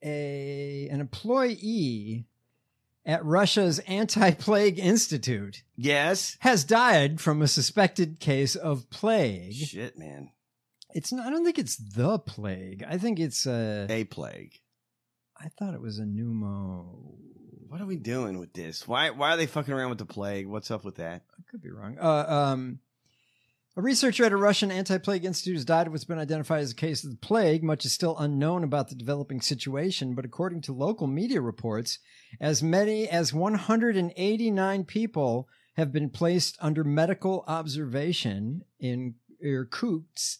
an employee at Russia's Anti-Plague Institute has died from a suspected case of plague. Shit, man. It's not, I don't think it's the plague. I think it's a plague. I thought it was a pneumo. What are we doing with this? Why are they fucking around with the plague? What's up with that? I could be wrong. A researcher at a Russian anti-plague institute has died of what's been identified as a case of the plague. Much is still unknown about the developing situation, but according to local media reports, as many as 189 people have been placed under medical observation in Irkutsk,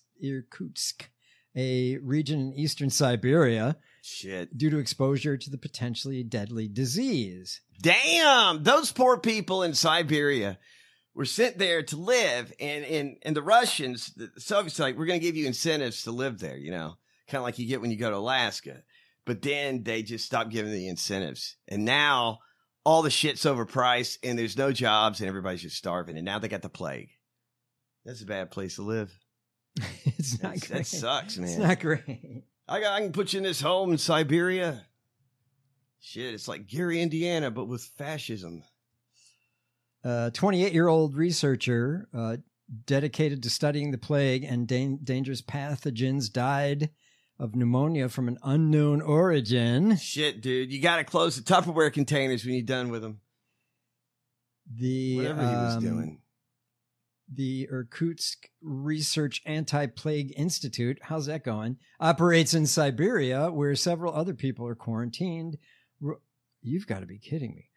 a region in eastern Siberia, due to exposure to the potentially deadly disease. Damn! Those poor people in Siberia were sent there to live, and the Russians, the Soviets, like, we're going to give you incentives to live there, you know, kind of like you get when you go to Alaska. But then they just stopped giving the incentives. And now all the shit's overpriced, and there's no jobs, and everybody's just starving. And now they got the plague. That's a bad place to live. It's not great. That sucks, man. It's not great. I can put you in this home in Siberia. Shit, it's like Gary, Indiana, but with fascism. 28-year-old researcher dedicated to studying the plague and dangerous pathogens died of pneumonia from an unknown origin. Shit, dude. You got to close the Tupperware containers when you're done with them. Whatever he was doing. The Irkutsk Research Anti-Plague Institute, how's that going, operates in Siberia, where several other people are quarantined. You've got to be kidding me.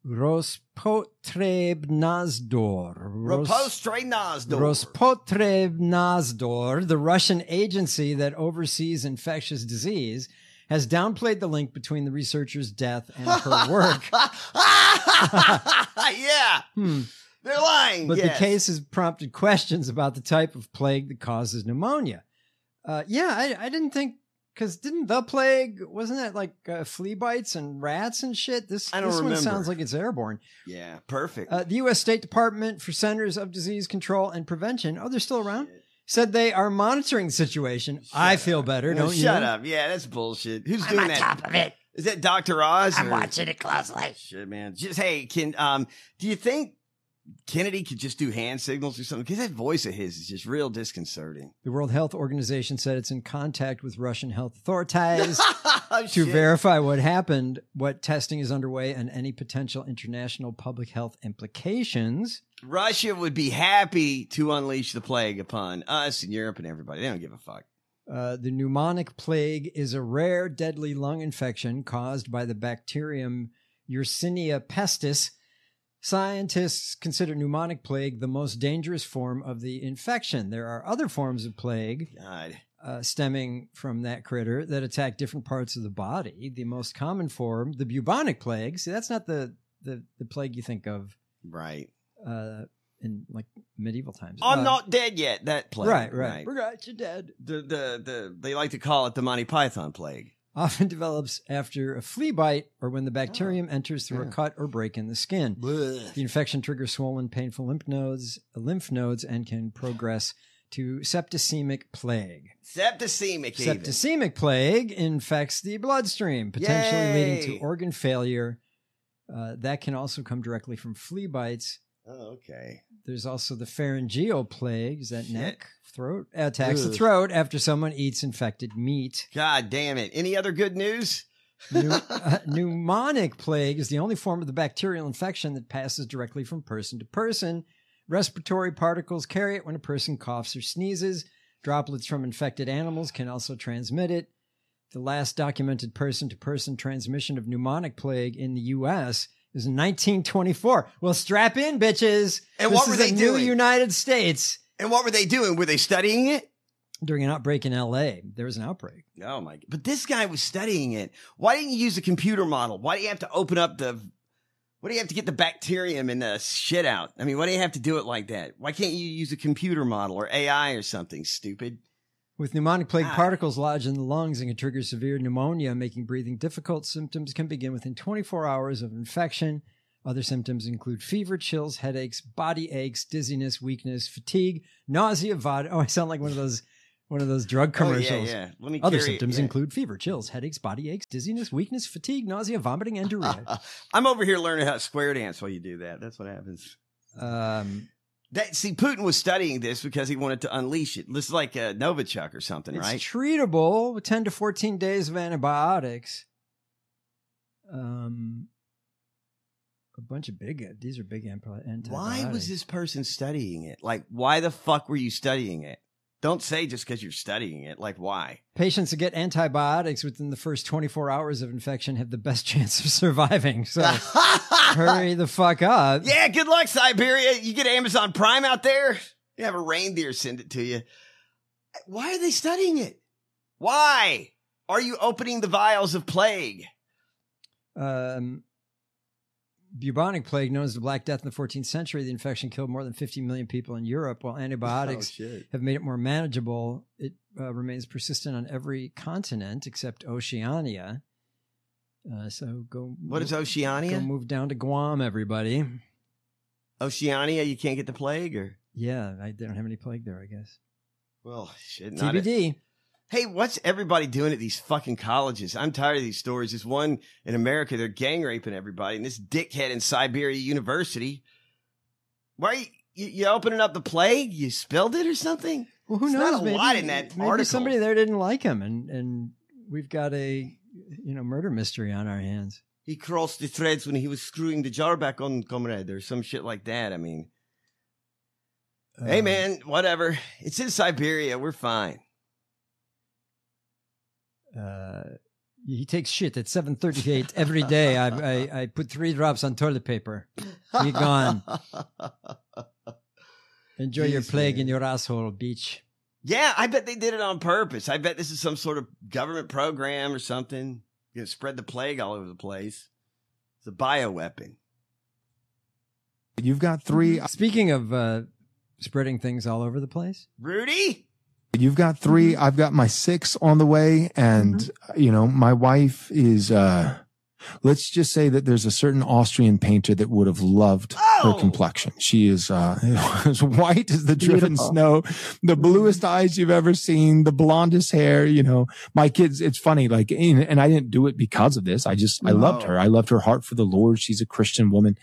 Rospotrebnazdor, the Russian agency that oversees infectious disease, has downplayed the link between the researcher's death and her work. Yeah. They're lying. But the case has prompted questions about the type of plague that causes pneumonia. I didn't think, because didn't the plague, wasn't that like flea bites and rats and shit? This one sounds like it's airborne. Yeah, perfect. The U.S. State Department for Centers of Disease Control and Prevention, they're still around, said they are monitoring the situation. I feel better, don't you? Shut up. Yeah, that's bullshit. Who's doing that? I'm on top of it. Is that Dr. Oz? I'm watching it closely. Shit, man. Just, hey, do you think Kennedy could just do hand signals or something? Because that voice of his is just real disconcerting. The World Health Organization said it's in contact with Russian health authorities to verify what happened, what testing is underway, and any potential international public health implications. Russia would be happy to unleash the plague upon us and Europe and everybody. They don't give a fuck. The pneumonic plague is a rare, deadly lung infection caused by the bacterium Yersinia pestis. Scientists consider pneumonic plague the most dangerous form of the infection. There are other forms of plague stemming from that critter that attack different parts of the body. The most common form, the bubonic plague. See, that's not the plague you think of, right? In like medieval times. I'm not dead yet. That plague, right. Forgot you're dead. They like to call it the Monty Python plague. Often develops after a flea bite or when the bacterium enters through a cut or break in the skin. Blech. The infection triggers swollen, painful lymph nodes, and can progress to septicemic plague. Septicemic plague infects the bloodstream, potentially leading to organ failure. That can also come directly from flea bites. Oh, okay. There's also the pharyngeal plague. Is that neck, throat? Attacks the throat after someone eats infected meat. God damn it. Any other good news? Pneumonic plague is the only form of the bacterial infection that passes directly from person to person. Respiratory particles carry it when a person coughs or sneezes. Droplets from infected animals can also transmit it. The last documented person-to-person transmission of pneumonic plague in the U.S. is in 1924. Well, strap in, bitches. And what were they doing? New United States. And what were they doing? Were they studying it? During an outbreak in L.A. There was an outbreak. Oh, my God. But this guy was studying it. Why didn't you use a computer model? Why do you have to open up why do you have to get the bacterium and the shit out? I mean, why do you have to do it like that? Why can't you use a computer model or AI or something stupid? With pneumonic plague particles lodged in the lungs and can trigger severe pneumonia, making breathing difficult. Symptoms can begin within 24 hours of infection. Other symptoms include fever, chills, headaches, body aches, dizziness, weakness, fatigue, nausea, vomiting. Oh, I sound like one of those One of those drug commercials. Yeah. Let me Other carry it, symptoms yeah. include fever, chills, headaches, body aches, dizziness, weakness, fatigue, nausea, vomiting, and diarrhea. I'm over here learning how to square dance while you do that. That's what happens. See, Putin was studying this because he wanted to unleash it. This is like a Novichok or something, it's right? treatable with 10 to 14 days of antibiotics. A bunch of these are big antibiotics. Why was this person studying it? Like, why the fuck were you studying it? Don't say just because you're studying it. Like, why? Patients that get antibiotics within the first 24 hours of infection have the best chance of surviving. So hurry the fuck up. Yeah, good luck, Siberia. You get Amazon Prime out there, you have a reindeer send it to you. Why are they studying it? Why are you opening the vials of plague? Bubonic plague, known as the Black Death in the 14th century, the infection killed more than 50 million people in Europe. While antibiotics have made it more manageable, it remains persistent on every continent except Oceania. So go. What is Oceania? Go move down to Guam, everybody. Oceania, you can't get the plague, or yeah, they don't have any plague there, I guess. Well, shit. TBD. Hey, what's everybody doing at these fucking colleges? I'm tired of these stories. There's one in America, they're gang raping everybody, and this dickhead in Siberia University. Why are you opening up the plague? You spilled it or something? Well, who knows? Not a lot in that maybe article. Somebody there didn't like him, and we've got a murder mystery on our hands. He crossed the threads when he was screwing the jar back on, comrade, or some shit like that. I mean, hey man, whatever. It's in Siberia. We're fine. He takes shit at 7:38 every day. I put 3 drops on toilet paper. Be gone. Enjoy your plague in your asshole, bitch. Yeah, I bet they did it on purpose. I bet this is some sort of government program or something. You know, spread the plague all over the place. It's a bioweapon. You've got 3. Speaking of spreading things all over the place, Rudy? You've got 3. I've got my 6 on the way. And, my wife is, let's just say that there's a certain Austrian painter that would have loved her complexion. She is, as white as the driven snow, the bluest eyes you've ever seen, the blondest hair, my kids, it's funny, like, and I didn't do it because of this. I loved her. I loved her heart for the Lord. She's a Christian woman.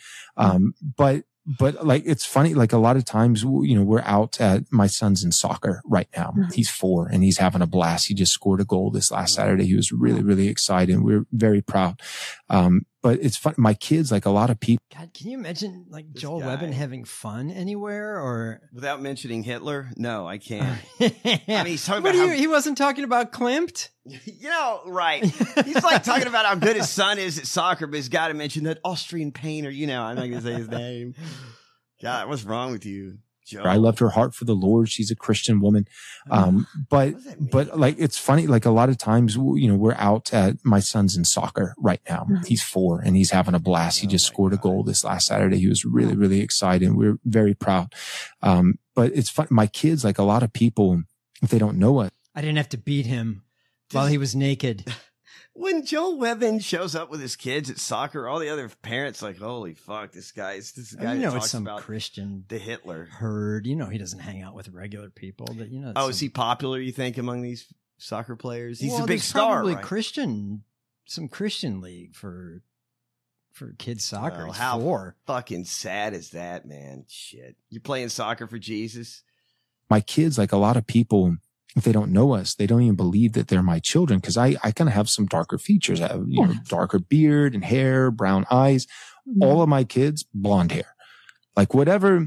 But like, it's funny, like a lot of times, we're out at my son's in soccer right now. He's 4 and he's having a blast. He just scored a goal this last Saturday. He was really, really excited. We're very proud. But it's fun. My kids, like a lot of people. God, can you imagine like Joel Webben having fun anywhere or without mentioning Hitler? No, I can't. Yeah. I mean, he's talking about he wasn't talking about Klimt. Right. He's like talking about how good his son is at soccer, but he's got to mention that Austrian painter. I'm not going to say his name. God, what's wrong with you, Joe? I loved her heart for the Lord. She's a Christian woman. But like, it's funny, like a lot of times, we're out at my son's in soccer right now. He's 4 and he's having a blast. He just scored a goal this last Saturday. He was really, really excited. We're very proud. But it's fun. My kids, like a lot of people, if they don't know it. I didn't have to beat him while he was naked. When Joel Webben shows up with his kids at soccer, all the other parents like, holy fuck, this guy that it's talks some about Christian the Hitler herd. He doesn't hang out with regular people. But is he popular? You think among these soccer players? He's a big there's star. Probably right? Some Christian league for kids soccer. Well, how fucking sad is that, man? Shit, you playing soccer for Jesus? My kids, like a lot of people, if they don't know us, they don't even believe that they're my children. Cause I kind of have some darker features. I have, darker beard and hair, brown eyes. All of my kids, blonde hair. Like whatever.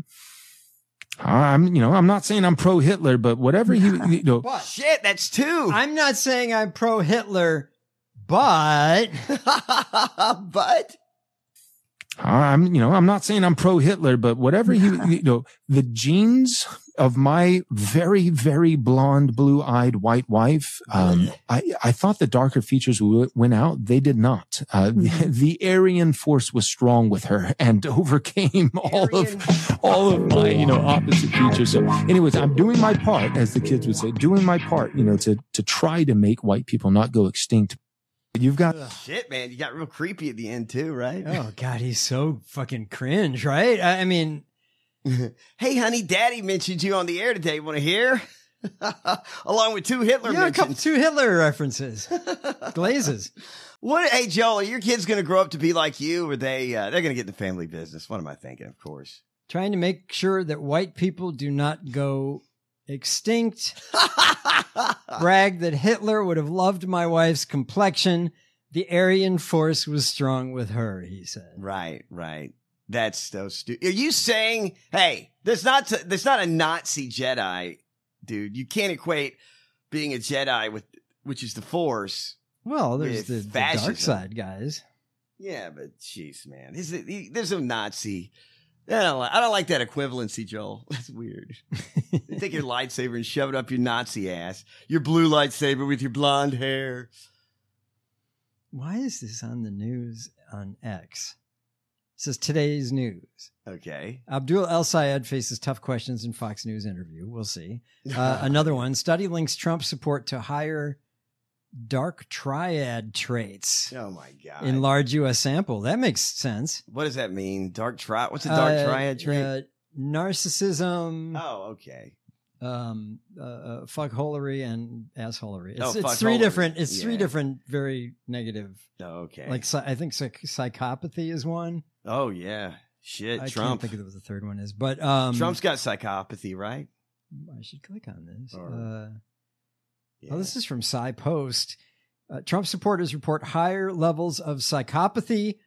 I'm not saying I'm pro Hitler, but whatever But shit, that's 2. I'm not saying I'm pro Hitler, but I'm not saying I'm pro Hitler, but whatever the genes of my very, very blonde, blue-eyed white wife, I thought the darker features went out. They did not. The Aryan force was strong with her and overcame all of my, opposite features. So anyways, I'm doing my part, as the kids would say, to try to make white people not go extinct. You've got shit, man. You got real creepy at the end too, right? Oh God, he's so fucking cringe, right? I mean, hey, honey, Daddy mentioned you on the air today. Want to hear? Along with 2 Hitler Yeah, a couple mentions. 2 Hitler references. Glazes. What? Hey, Joel, are your kids going to grow up to be like you, or they're going to get in the family business? What am I thinking? Of course. Trying to make sure that white people do not go extinct. Brag that Hitler would have loved my wife's complexion. The Aryan force was strong with her, he said. Right. That's so stupid. Are you saying, hey, there's not a Nazi Jedi, dude? You can't equate being a Jedi with, which is the Force. Well, there's with the fascism. dark side, guys. Yeah, but jeez, man, there's no Nazi. I don't like that equivalency, Joel. That's weird. You take your lightsaber and shove it up your Nazi ass. Your blue lightsaber with your blonde hair. Why is this on the news on X? It says today's news. Okay. Abdul El Sayed faces tough questions in Fox News interview. We'll see. Another one. Study links Trump support to higher dark triad traits Oh my God. in large U.S. sample. That makes sense. What does that mean? Dark triad? What's a dark triad trait? Narcissism, Oh, okay. fuckholery, and assholery. It's fuckholery. three different. It's Yeah. 3 different very negative. Oh, okay. Like I think psychopathy is one. Oh yeah. Shit. I Trump. can't think of what the third one is, but Trump's got psychopathy, right? I should click on this. Yeah. Oh, this is from Psy Post. Trump supporters report higher levels of psychopathy,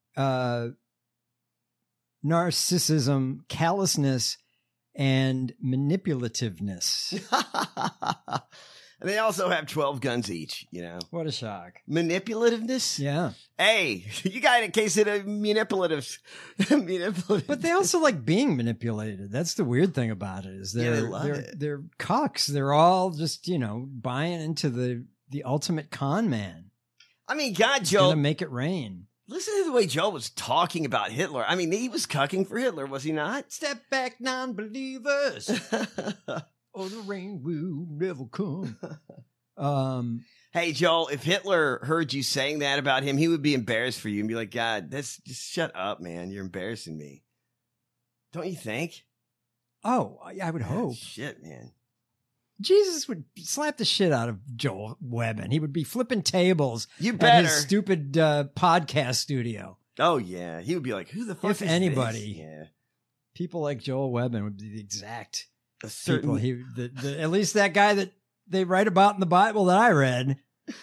narcissism, callousness, and manipulativeness. And they also have 12 guns each, you know. What a shock. Manipulativeness? Yeah. Hey, you got a case of manipulative. But they also like being manipulated. That's the weird thing about it is Yeah, they they're love it. they're cocks. They're all just, buying into the ultimate con man. I mean, God, Gonna Joel, make it rain. listen to the way Joel was talking about Hitler. I mean, he was cucking for Hitler, was he not? Step back, non-believers. Or the rain will never come. Hey, Joel, if Hitler heard you saying that about him, he would be embarrassed for you and be like, God, just shut up, man. You're embarrassing me. Don't you think? Oh, I would hope. Shit, man. Jesus would slap the shit out of Joel Webben. He would be flipping tables You at better. his stupid podcast studio. Oh, yeah. He would be like, who the fuck If is anybody. this? Yeah. People like Joel Webben would be the exact A certain... people. At least that guy that they write about in the Bible that I read.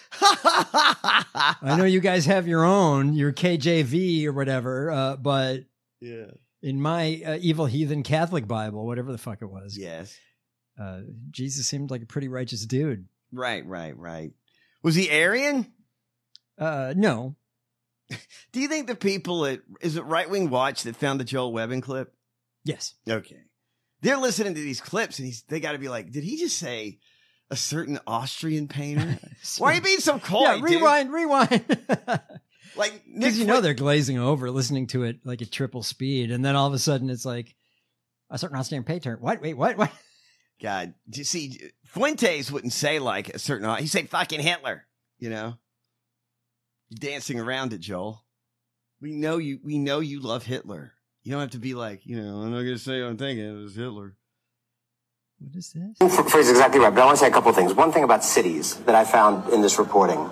I know you guys have your KJV or whatever, but Yeah. in my evil heathen Catholic Bible, whatever the fuck it was, Yes. Jesus seemed like a pretty righteous dude. Right. Was he Aryan? No. Do you think the people is it Right Wing Watch that found the Joel Webben clip? Yes. Okay. They're listening to these clips and they got to be like, did he just say a certain Austrian painter? Why are you being so coy? Yeah, dude? rewind. Like, Because they're glazing over, listening to it like at triple speed, and then all of a sudden it's like a certain Austrian painter. What? Wait, what? God, you see, Fuentes wouldn't say like a certain, he'd say fucking Hitler, you know? You're dancing around it, Joel. We know you love Hitler. You don't have to be like, I'm not going to say what I'm thinking. It was Hitler. What is this? Fraser's exactly right, but I want to say a couple of things. One thing about cities that I found in this reporting.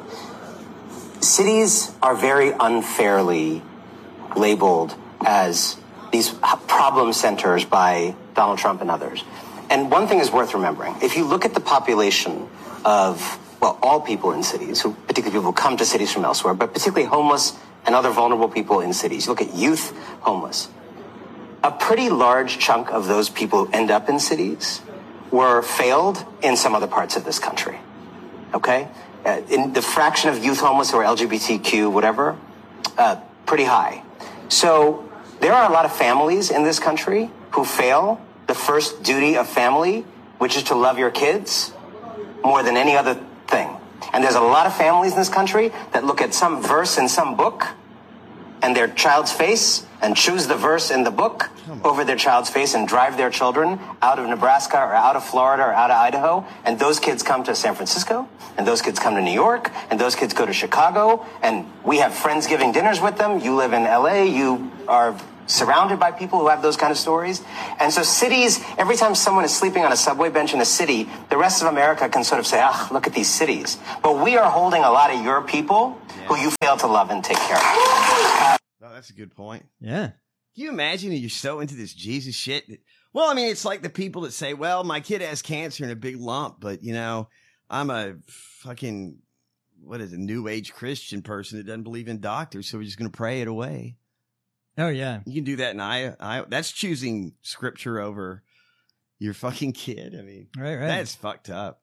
Cities are very unfairly labeled as these problem centers by Donald Trump and others. And one thing is worth remembering. If you look at the population of, all people in cities, particularly people who come to cities from elsewhere, but particularly homeless and other vulnerable people in cities. You look at youth homeless. A pretty large chunk of those people who end up in cities were failed in some other parts of this country. Okay? In the fraction of youth homeless who are LGBTQ, whatever, pretty high. So there are a lot of families in this country who fail the first duty of family, which is to love your kids more than any other thing. And there's a lot of families in this country that look at some verse in some book and their child's face and choose the verse in the book over their child's face and drive their children out of Nebraska or out of Florida or out of Idaho. And those kids come to San Francisco, and those kids come to New York, and those kids go to Chicago, and we have Friendsgiving dinners with them. You live in LA, you are surrounded by people who have those kind of stories. And so cities, every time someone is sleeping on a subway bench in a city, the rest of America can sort of say, look at these cities. But we are holding a lot of your people who you fail to love and take care of. Oh, that's a good point. Yeah. Can you imagine you're so into this Jesus shit? Well, I mean, it's like the people that say, well, my kid has cancer and a big lump, but, you know, I'm a fucking, new age Christian person that doesn't believe in doctors, so we're just going to pray it away. Oh, yeah. You can do that in Iowa. That's choosing scripture over your fucking kid. I mean, right. That's fucked up.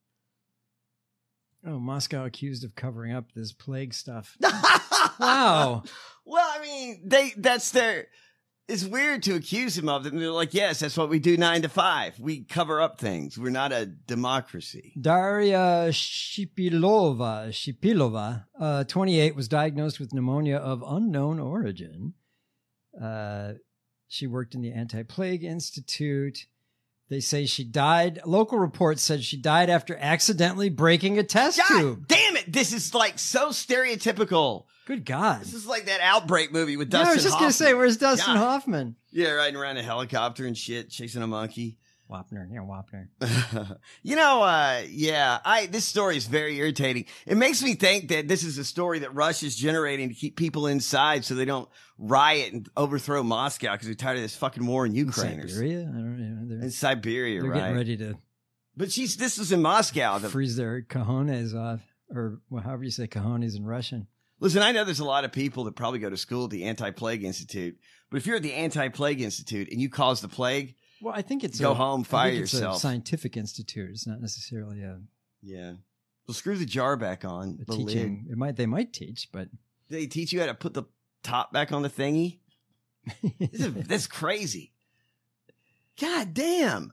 Oh, Moscow accused of covering up this plague stuff. Wow. Well, I mean, it's weird to accuse him of it. They're like, yes, that's what we do 9 to 5. We cover up things. We're not a democracy. Daria Shipilova, 28, was diagnosed with pneumonia of unknown origin. She worked in the Anti-Plague Institute. They say she died. Local reports said she died after accidentally breaking a test tube. Damn it. This is like so stereotypical. Good God. This is like that Outbreak movie with Dustin Hoffman. I was just going to say, where's Dustin Hoffman? Yeah, riding around a helicopter and shit, chasing a monkey. Wapner. This story is very irritating. It makes me think that this is a story that Russia's generating to keep people inside so they don't riot and overthrow Moscow because they're tired of this fucking war in Ukraine. In Siberia? I don't know. In Siberia, they're right? Getting ready to But this was in Moscow. Freeze their cojones off, or however you say cojones in Russian. Listen, I know there's a lot of people that probably go to school at the Anti-Plague Institute, but if you're at the Anti-Plague Institute and you cause the plague, well, I think it's home, fire It's yourself. a scientific institute. It's not necessarily a Well, screw the jar back on the teaching. lid. They might teach, but they teach you how to put the top back on the thingy. That's crazy. God damn.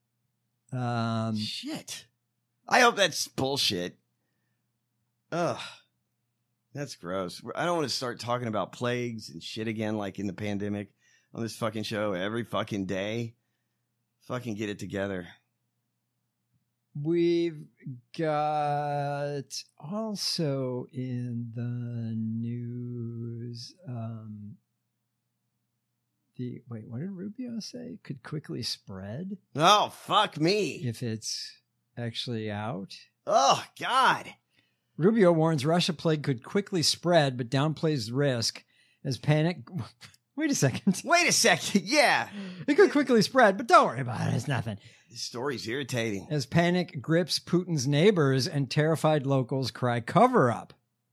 Shit. I hope that's bullshit. Ugh. That's gross. I don't want to start talking about plagues and shit again like in the pandemic on this fucking show every fucking day. Fucking get it together. We've got also in the news what did Rubio say? Could quickly spread. Oh, fuck me. If it's actually out. Oh, God. Rubio warns Russia plague could quickly spread, but downplays the risk as panic. Wait a second. Yeah. It could quickly spread, but don't worry about it. It's nothing. This story's irritating. As panic grips Putin's neighbors and terrified locals cry cover up.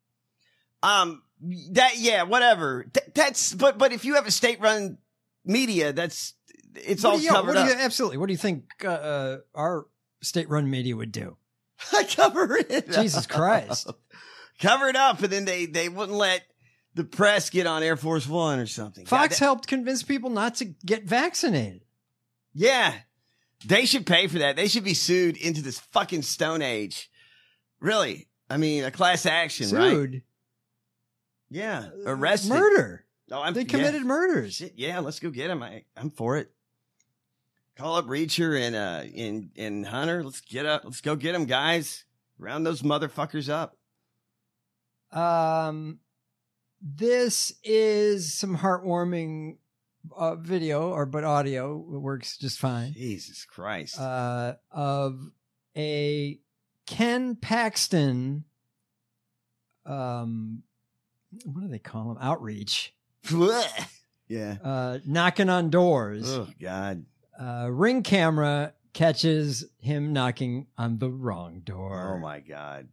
Whatever. But if you have a state-run media, it's all covered up. Absolutely. What do you think our state-run media would do? Cover it up. Jesus Christ. Cover it up, and then they wouldn't let the press get on Air Force One or something. Fox helped convince people not to get vaccinated. Yeah. They should pay for that. They should be sued into this fucking Stone Age. Really. I mean, a class action, sued? Right? Yeah. Arrested. Murder. They committed murders. Shit, yeah, let's go get them. I'm for it. Call up Reacher and Hunter. Let's go get them, guys. Round those motherfuckers up. This is some heartwarming video, but audio works just fine. Jesus Christ. Of a Ken Paxton, what do they call him? Outreach. Yeah. Knocking on doors. Oh, God. Ring camera catches him knocking on the wrong door. Oh, my God.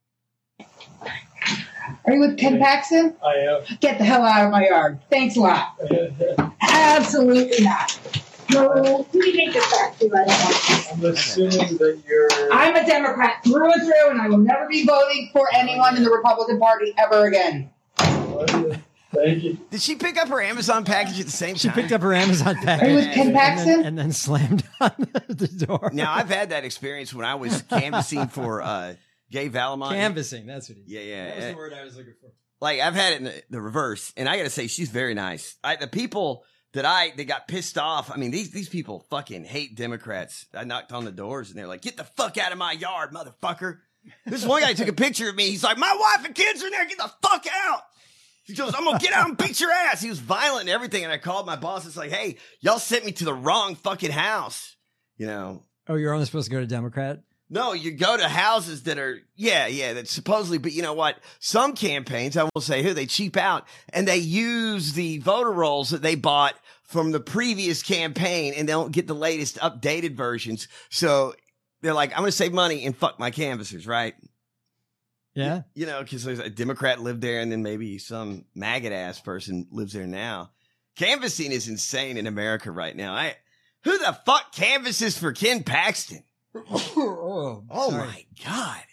Are you with Ken Paxton? I am. Get the hell out of my yard. Thanks a lot. Absolutely not. No, we make this back to you. I don't want I'm assuming that you're... I'm a Democrat through and through, and I will never be voting for anyone in the Republican Party ever again. Thank you. Did she pick up her Amazon package at the same time? She picked up her Amazon package. Are you with Ken Paxton? And then slammed on the door. Now, I've had that experience when I was canvassing for Gay Valmont. Canvassing, that's what he did. Yeah. That was the word I was looking for. Like, I've had it in the reverse, and I got to say, she's very nice. The people that got pissed off, I mean, these people fucking hate Democrats. I knocked on the doors, and they're like, get the fuck out of my yard, motherfucker. This one guy took a picture of me. He's like, my wife and kids are in there. Get the fuck out. He goes, I'm going to get out and beat your ass. He was violent and everything. And I called my boss. It's like, hey, y'all sent me to the wrong fucking house. You know? Oh, you're only supposed to go to Democrat? No, you go to houses that are, that's supposedly, but you know what? Some campaigns, I will say here, they cheap out and they use the voter rolls that they bought from the previous campaign and they don't get the latest updated versions. So they're like, I'm going to save money and fuck my canvassers, right? Yeah. You know, because there's a Democrat lived there and then maybe some maggot ass person lives there now. Canvassing is insane in America right now. Who the fuck canvasses for Ken Paxton? Oh my God.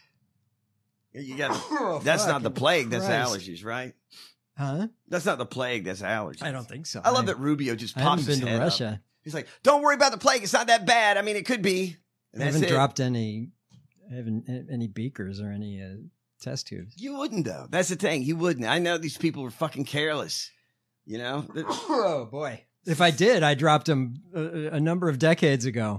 You got that's not the plague, that's allergies, right? Huh? That's not the plague, that's allergies. I don't think so. I love that Rubio just pops his head up. I haven't been to Russia. He's like, don't worry about the plague. It's not that bad. I mean, it could be. I haven't dropped any beakers or any test tubes. You wouldn't, though. That's the thing. You wouldn't. I know these people were fucking careless. You know? Oh, boy. If I did, I dropped them a number of decades ago.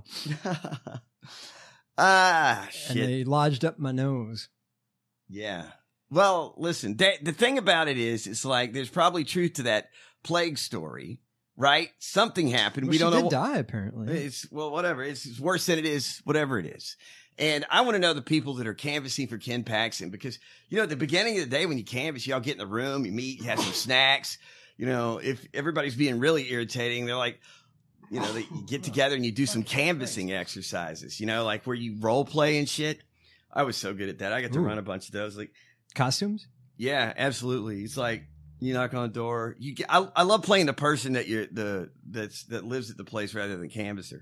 Shit. And they lodged up my nose. Yeah. Well, listen, the thing about it is, it's like, there's probably truth to that plague story, right? Something happened. Well, we don't know. She did die, apparently. Whatever. It's worse than it is, whatever it is. And I want to know the people that are canvassing for Ken Paxton because, you know, at the beginning of the day when you canvass, y'all get in the room, you meet, you have some snacks. You know, if everybody's being really irritating, they're like, you know, you get together and you do some canvassing exercises, you know, like where you role play and shit. I was so good at that. I got to run a bunch of those. Like costumes? Yeah, absolutely. It's like you knock on the door. I love playing the person that that lives at the place rather than canvasser.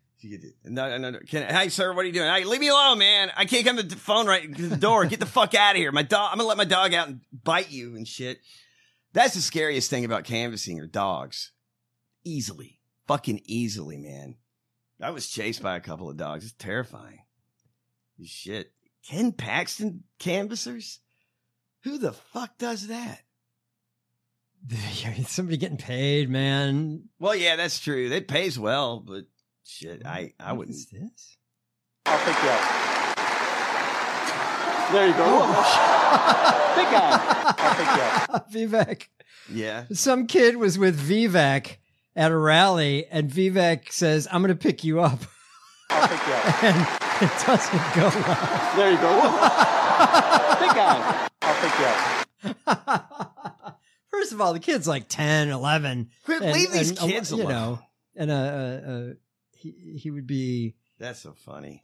No. Hey, sir, what are you doing? Hey, leave me alone, man. I can't come to the phone right to the door. Get the fuck out of here. I'm going to let my dog out and bite you and shit. That's the scariest thing about canvassing are dogs. Easily. Fucking easily, man. I was chased by a couple of dogs. It's terrifying. Shit. Ken Paxton canvassers? Who the fuck does that? Somebody getting paid, man. Well, yeah, that's true. It pays well, but shit, I wouldn't. What is this? I'll pick you up. There you go. Big guy. I'll pick you up. Vivek. Yeah. Some kid was with Vivek at a rally, and Vivek says, I'm going to pick you up. I'll pick you up. And it doesn't go well. There you go. Big guy. I'll pick you up. First of all, the kid's like 10, 11. Leave these kids alone. You know, and he would be. That's so funny.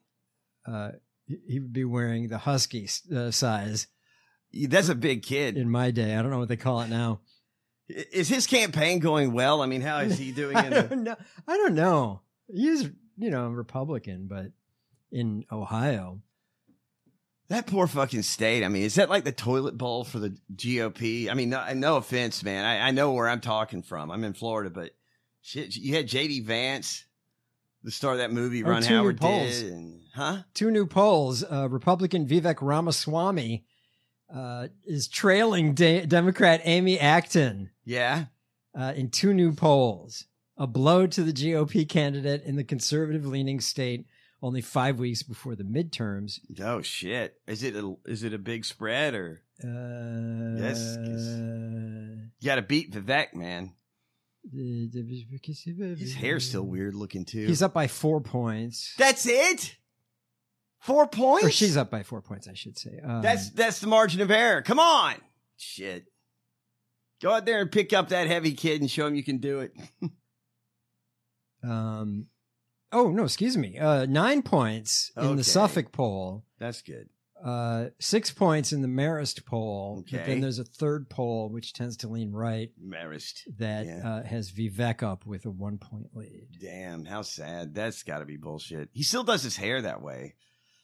He would be wearing the husky size. That's a big kid. In my day. I don't know what they call it now. Is his campaign going well? I mean, how is he doing? I don't know. He's, a Republican, but in Ohio. That poor fucking state. I mean, is that like the toilet bowl for the GOP? I mean, no offense, man. I know where I'm talking from. I'm in Florida, but shit, you had J.D. Vance, the star of that movie Ron Howard did. Two new polls. Republican Vivek Ramaswamy is trailing Democrat Amy Acton. Yeah. In two new polls. A blow to the GOP candidate in the conservative-leaning state only 5 weeks before the midterms. Oh, shit. Is it a big spread or? Yes. You got to beat Vivek, man. His hair's still weird looking, too. He's up by 4 points. That's it? 4 points? Or she's up by 4 points, I should say. That's the margin of error. Come on. Shit. Go out there and pick up that heavy kid and show him you can do it. Oh, no, excuse me. 9 points in the Suffolk poll. That's good. 6 points in the Marist poll. Okay. But then there's a third poll, which tends to lean right. Marist. That has Vivek up with a 1 point lead. Damn, how sad. That's got to be bullshit. He still does his hair that way.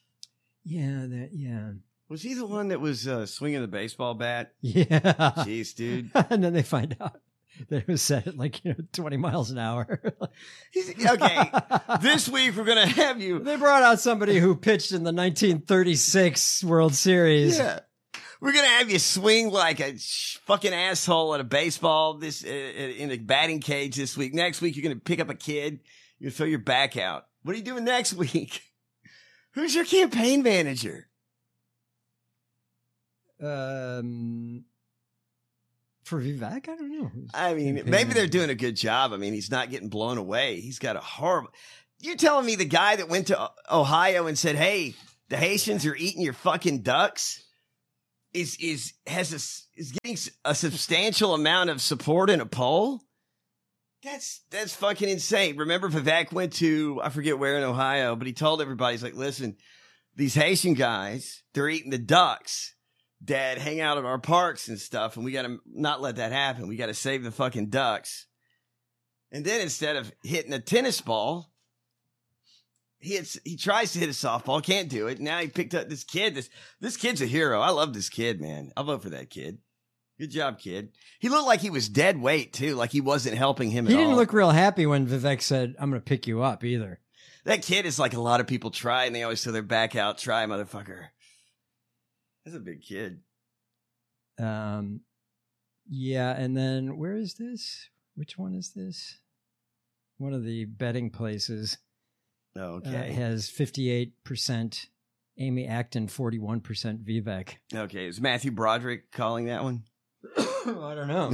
Yeah. Was he the one that was swinging the baseball bat? Yeah. Jeez, dude. And then they find out that it was set at 20 miles an hour. Okay. This week we're going to have you. They brought out somebody who pitched in the 1936 World Series. Yeah. We're going to have you swing like a fucking asshole at a baseball in a batting cage this week. Next week, you're going to pick up a kid. You're going to throw your back out. What are you doing next week? Who's your campaign manager? For Vivek, I don't know. I mean, maybe they're doing a good job. I mean, he's not getting blown away. He's got a horrible. You're telling me the guy that went to Ohio and said, "Hey, the Haitians are eating your fucking ducks," is getting a substantial amount of support in a poll? That's fucking insane. Remember, Vivek went to, I forget where in Ohio, but he told everybody, he's like, "Listen, these Haitian guys, they're eating the ducks that hang out at our parks and stuff, and we got to not let that happen. We got to save the fucking ducks." And then instead of hitting a tennis ball, he tries to hit a softball, can't do it. Now he picked up this kid. This kid's a hero. I love this kid, man. I'll vote for that kid. Good job, kid. He looked like he was dead weight, too, like he wasn't helping him at all. He didn't look real happy when Vivek said, "I'm going to pick you up," either. That kid is like a lot of people try, and they always throw their back out. Try, motherfucker. That's a big kid. Yeah, and then where is this? Which one is this? One of the betting places. Okay. Has 58% Amy Acton, 41% Vivek. Okay, is Matthew Broderick calling that one? I don't know.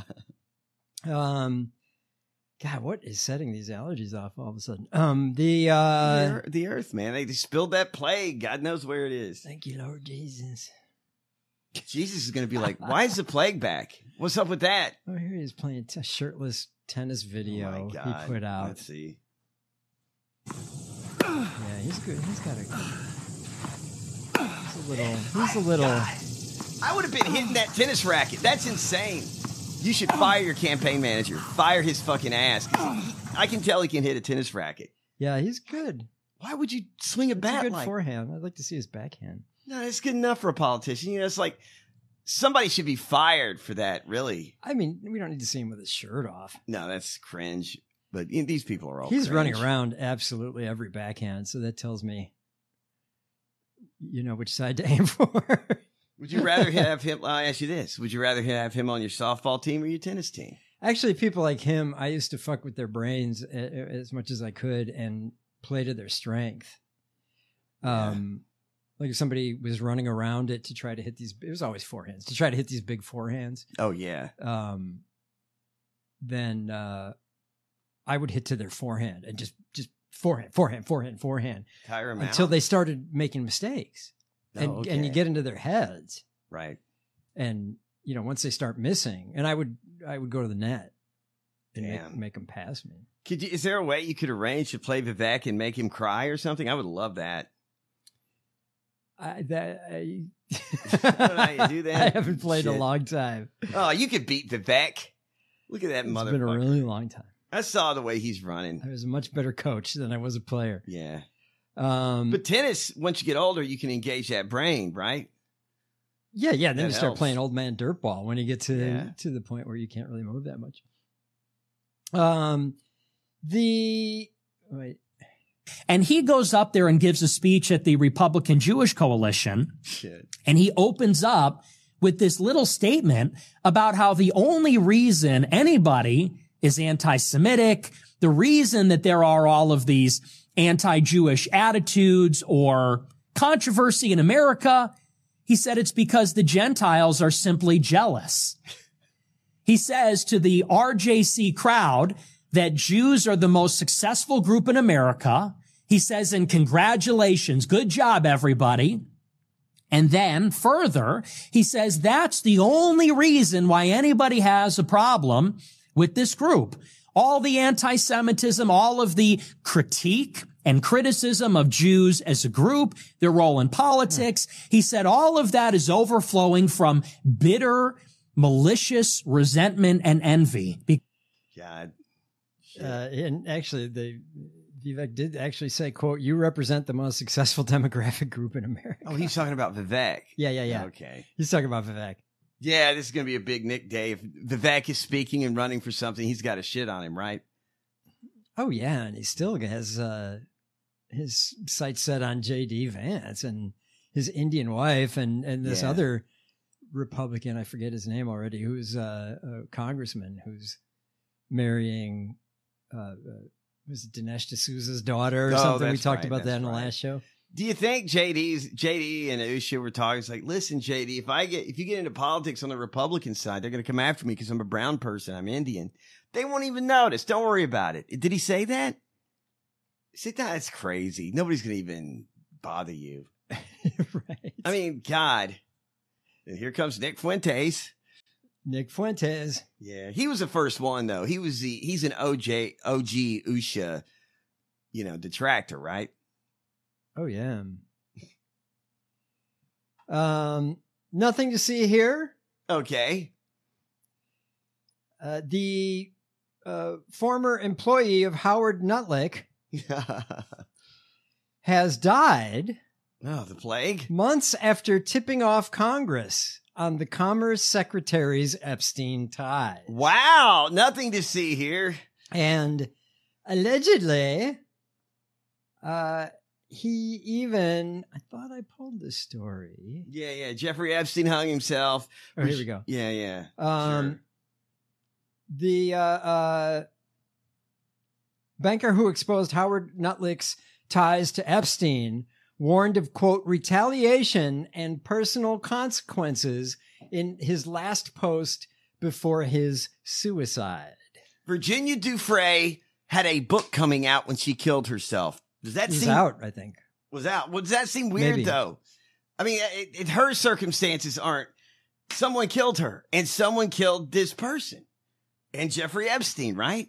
God, what is setting these allergies off all of a sudden? The earth, man. They spilled that plague. God knows where it is. Thank you, Lord Jesus. Jesus is going to be like, "Why is the plague back? What's up with that?" Oh, here he is playing a shirtless tennis video he put out. Let's see. Yeah, he's good. He's got a little. I would have been hitting that tennis racket. That's insane. You should fire your campaign manager. Fire his fucking ass. I can tell he can hit a tennis racket. Yeah, he's good. Why would you swing a bat a good like forehand? I'd like to see his backhand. No, that's good enough for a politician. You know, it's like somebody should be fired for that, really. I mean, we don't need to see him with his shirt off. No, that's cringe. But these people are all He's cringe. running around absolutely every backhand, so that tells me, you know, which side to aim for. Would you rather have him? I'll ask you this. Would you rather have him on your softball team or your tennis team? Actually, people like him, I used to fuck with their brains as much as I could and play to their strength. Like if somebody was running around it to try to hit these, it was always forehands, to try to hit these big forehands. Oh, yeah. Then I would hit to their forehand and just forehand. Tire them until out? they started making mistakes. And you get into their heads. Right. And, you know, once they start missing, and I would go to the net and make them pass me. Is there a way you could arrange to play Vivek and make him cry or something? I would love that. I don't know how you do that. I haven't played in a long time. Oh, you could beat Vivek. Look at that motherfucker. It's been a really long time. I saw the way he's running. I was a much better coach than I was a player. Yeah. But tennis, once you get older, you can engage that brain, right? Yeah. Then That you start helps. playing old man dirtball when you get to the point where you can't really move that much. And he goes up there and gives a speech at the Republican Jewish Coalition. Shit. And he opens up with this little statement about how the only reason anybody is anti-Semitic, the reason that there are all of these anti-Jewish attitudes or controversy in America, he said it's because the Gentiles are simply jealous. He says to the RJC crowd that Jews are the most successful group in America. He says, and congratulations, good job, everybody. And then further, he says that's the only reason why anybody has a problem with this group. All the anti-Semitism, all of the critique and criticism of Jews as a group, their role in politics. He said all of that is overflowing from bitter, malicious resentment and envy. God. And actually, Vivek did actually say, quote, "You represent the most successful demographic group in America." Oh, he's talking about Vivek. Yeah. Okay. He's talking about Vivek. Yeah, this is going to be a big Nick day. If Vivek is speaking and running for something, he's got a shit on him, right? Oh, yeah. And he still has his sights set on J.D. Vance and his Indian wife and this other Republican, I forget his name already, who's a congressman who's marrying, was it Dinesh D'Souza's daughter or something? We talked about that in the last show. Do you think JD and Usha were talking? It's like, listen, JD, if you get into politics on the Republican side, they're going to come after me because I'm a brown person. I'm Indian. They won't even notice. Don't worry about it. Did he say that? That's crazy. Nobody's going to even bother you. Right. I mean, God. And here comes Nick Fuentes. Nick Fuentes. Yeah, he was the first one though. He's an OG Usha, detractor, right? Oh yeah. Nothing to see here. Okay. The former employee of Howard Nutlick has died. Oh, the plague? Months after tipping off Congress on the Commerce Secretary's Epstein ties. Wow, nothing to see here. And allegedly, he even, I thought I pulled this story. Yeah. Jeffrey Epstein hung himself. Oh, here we go. Yeah. Sure. The banker who exposed Howard Nutlick's ties to Epstein warned of, quote, retaliation and personal consequences in his last post before his suicide. Virginia Giuffre had a book coming out when she killed herself. Does that seem out? I think was out. Well, does that seem weird Maybe. though? I mean, her circumstances aren't. Someone killed her, and someone killed this person, and Jeffrey Epstein, right?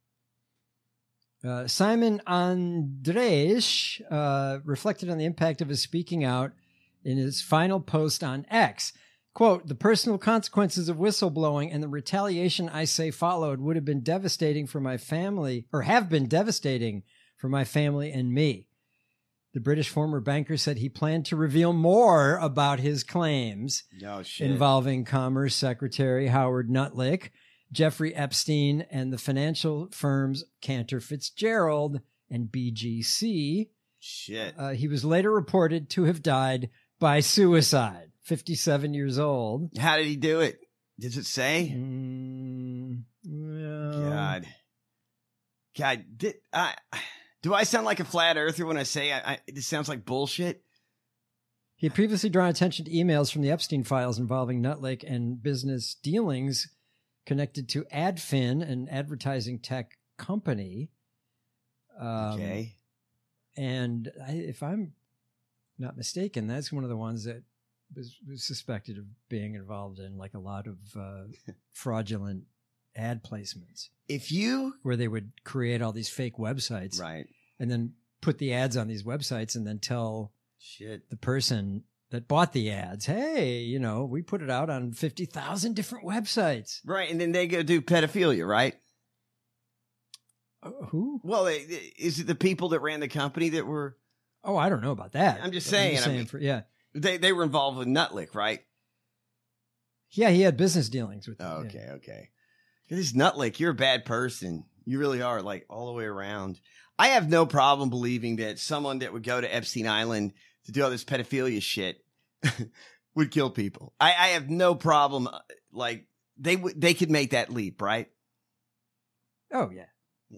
Simon Andres reflected on the impact of his speaking out in his final post on X. Quote, the personal consequences of whistleblowing and the retaliation I say followed would have been devastating for my family, or have been devastating for my family and me. The British former banker said he planned to reveal more about his claims involving Commerce Secretary Howard Nutlick, Jeffrey Epstein, and the financial firms Cantor Fitzgerald and BGC. Shit. He was later reported to have died by suicide, 57 years old. How did he do it? Does it say? Well, God, do I sound like a flat earther when I say this sounds like bullshit? He had previously drawn attention to emails from the Epstein files involving Nutlick and business dealings connected to AdFin, an advertising tech company. Okay. And if I'm not mistaken, that's one of the ones that was suspected of being involved in like a lot of fraudulent ad placements. Where they would create all these fake websites. Right. And then put the ads on these websites and then tell the person that bought the ads, hey, we put it out on 50,000 different websites. Right. And then they go do pedophilia, right? Who? Well, is it the people that ran the company that were? Oh, I don't know about that. I'm just saying. They were involved with Nutlick, right? Yeah, he had business dealings with them. Okay. This Nutlick, you're a bad person. You really are, like, all the way around. I have no problem believing that someone that would go to Epstein Island to do all this pedophilia shit would kill people. I have no problem. Like, they could make that leap, right? Oh, yeah.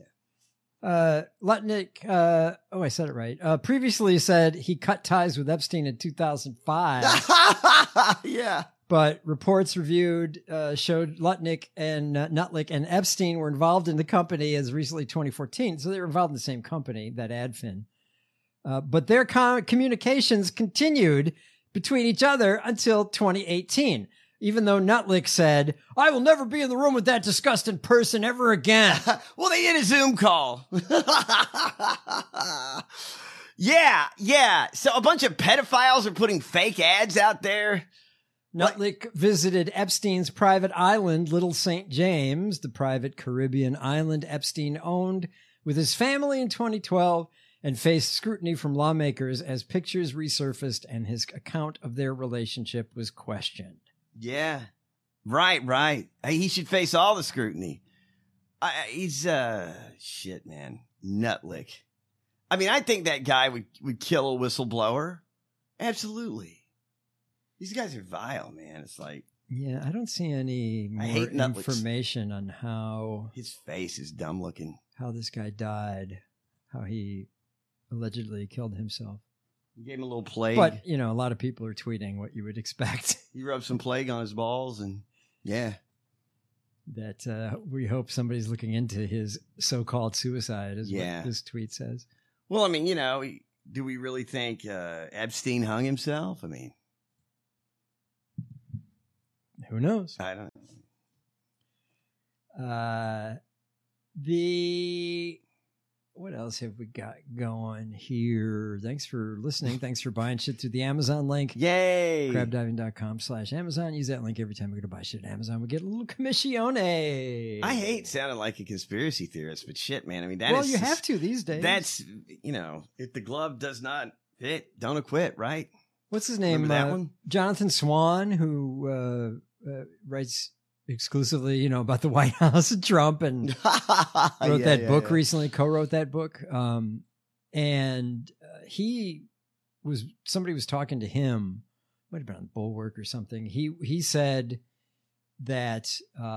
Lutnick, I said it right. Previously said he cut ties with Epstein in 2005. Yeah. But reports reviewed showed Lutnick and Nutlick and Epstein were involved in the company as recently 2014. So they were involved in the same company, that AdFin. But their communications continued between each other until 2018. Even though Nutlick said, I will never be in the room with that disgusting person ever again. Well, they did a Zoom call. Yeah. So a bunch of pedophiles are putting fake ads out there. Nutlick visited Epstein's private island, Little St. James, the private Caribbean island Epstein owned with his family in 2012, and faced scrutiny from lawmakers as pictures resurfaced and his account of their relationship was questioned. Yeah. Right. He should face all the scrutiny. He's shit, man. Nutlick. I mean, I think that guy would kill a whistleblower. Absolutely. These guys are vile, man. It's like, yeah, I don't see any more information on how his face is dumb looking. How this guy died, how he allegedly killed himself. You gave him a little plague. But, you know, a lot of people are tweeting what you would expect. You rubbed some plague on his balls, and yeah. That we hope somebody's looking into his so-called suicide, is what this tweet says. Well, I mean, you know, do we really think Epstein hung himself? I mean, who knows? I don't know. What else have we got going here? Thanks for listening. Thanks for buying shit through the Amazon link. Yay! Crabdiving.com/Amazon. Use that link every time we go to buy shit at Amazon. We get a little commissione. I hate sounding like a conspiracy theorist, but shit, man. I mean, you have to these days. That's, you know, if the glove does not fit, don't acquit, right? What's his name? Remember that one? Jonathan Swan, who writes exclusively, you know, about the White House and Trump, and wrote that book recently, co-wrote that book. And somebody was talking to him, might have been on Bulwark or something. He said that,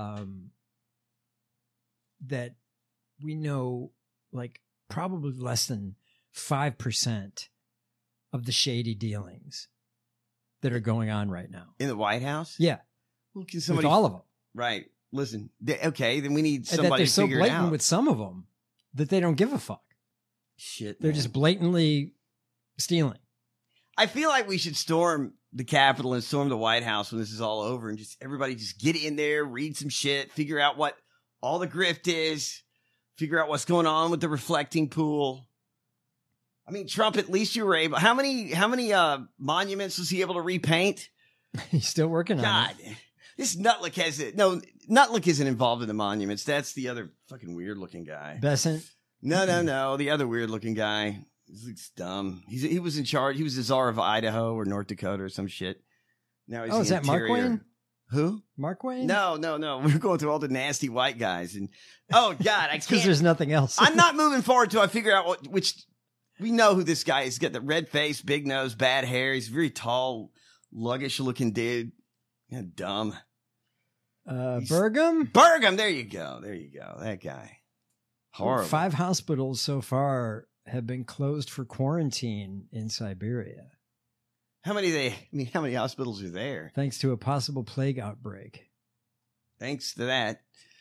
that we know like probably less than 5% of the shady dealings that are going on right now in the White House. Yeah. Well, can somebody, with all of them. Right. Listen. Okay. Then we need somebody they're to so figure it blatant out. with some of them that they don't give a fuck. Shit. They're just blatantly stealing. I feel like we should storm the Capitol and storm the White House when this is all over, and just everybody just get in there, read some shit, figure out what all the grift is, figure out what's going on with the reflecting pool. I mean, Trump, at least you were able. How many monuments was he able to repaint? He's still working on it. God, this Nutlick has it. No, Nutlick isn't involved in the monuments. That's the other fucking weird looking guy. Besant? No. The other weird looking guy. He looks dumb. He was in charge. He was the czar of Idaho or North Dakota or some shit. Now he's is that Mark Wayne? Who? Mark Wayne? No. We're going through all the nasty white guys, and oh God, I can't. Because there's nothing else. I'm not moving forward till I figure out which. We know who this guy is. He's got the red face, big nose, bad hair. He's a very tall, luggish looking dude. Yeah, dumb. Burgum? Burgum. There you go. That guy. Horrible. 5 hospitals so far have been closed for quarantine in Siberia. How many hospitals are there? Thanks to a possible plague outbreak. Thanks to that.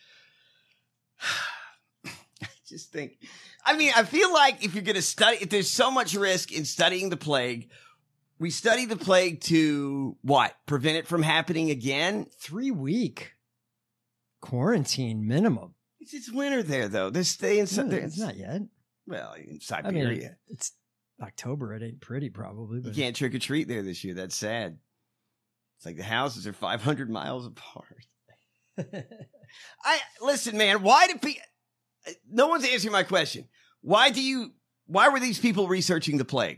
I just think, I feel like if you're going to study, if there's so much risk in studying the plague, we study the plague to what? Prevent it from happening again? 3-week quarantine minimum. It's winter there, though. They stay inside. It's not yet. Well, in Siberia. It's October. It ain't pretty, probably. But you can't trick or treat there this year. That's sad. It's like the houses are 500 miles apart. Listen, man. Why do people? No one's answering my question. Why were these people researching the plague?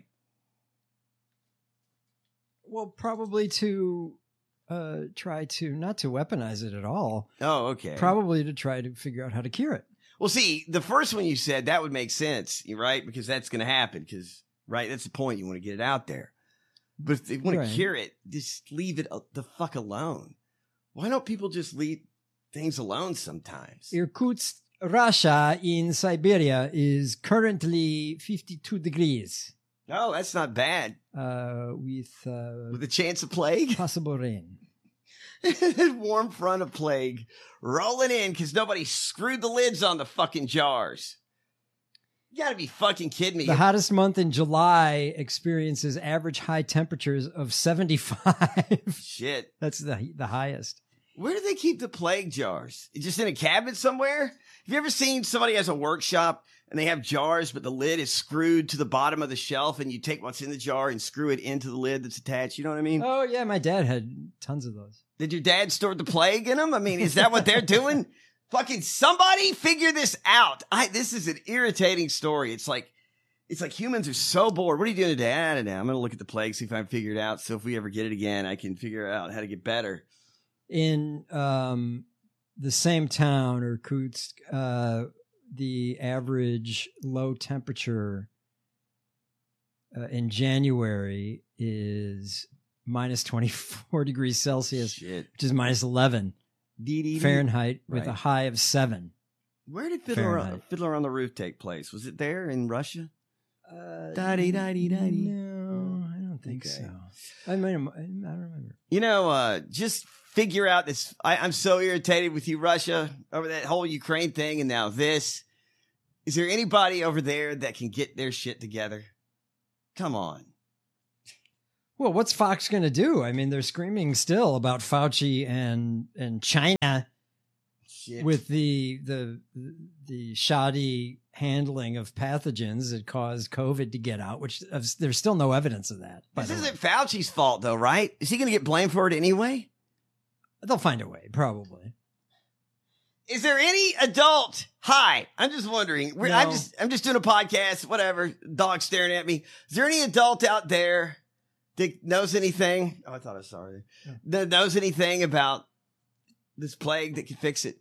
Well, probably to try to not to weaponize it at all. Oh, okay. Probably to try to figure out how to cure it. Well, see, the first one you said, that would make sense, right? Because that's going to happen. Right, that's the point. You want to get it out there. But if they want to cure it, just leave it the fuck alone. Why don't people just leave things alone sometimes? Irkutsk, Russia in Siberia is currently 52 degrees. Oh, that's not bad. With a chance of plague? Possible rain. Warm front of plague rolling in because nobody screwed the lids on the fucking jars. You gotta be fucking kidding me. The hottest month in July experiences average high temperatures of 75. Shit. That's the highest. Where do they keep the plague jars? Just in a cabinet somewhere? Have you ever seen somebody has a workshop and they have jars, but the lid is screwed to the bottom of the shelf and you take what's in the jar and screw it into the lid that's attached? You know what I mean? Oh, yeah. My dad had tons of those. Did your dad store the plague in them? I mean, is that what they're doing? Fucking somebody figure this out. This is an irritating story. It's like humans are so bored. What are you doing today? I don't know. I'm going to look at the plague, see if I can figure it out. So if we ever get it again, I can figure out how to get better. In the same town, Irkutsk, the average low temperature in January is minus 24 degrees Celsius, which is minus 11 Fahrenheit, with a high of 7. Where did Fiddler on the Roof take place? Was it there in Russia? No. don't think Okay. so. I don't remember. You know, just figure out this. I'm so irritated with you, Russia, over that whole Ukraine thing, and now this. Is there anybody over there that can get their shit together? Come on. Well, what's Fox going to do? I mean, they're screaming still about Fauci and China Shit. with the shoddy handling of pathogens that caused COVID to get out, which there's still no evidence of that. This isn't Fauci's fault, though, right? Is he going to get blamed for it anyway? They'll find a way, probably. Is there any adult? Hi, I'm just wondering. No. I'm just doing a podcast. Whatever. Dog staring at me. Is there any adult out there that knows anything? Oh, I thought I saw her. Yeah. That knows anything about this plague that can fix it?